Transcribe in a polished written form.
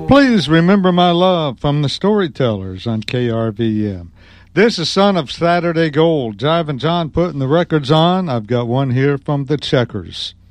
Please remember my love from the Storytellers on KRVM. This is Son of Saturday Gold. Jive and John putting the records on. I've got one here from the Checkers.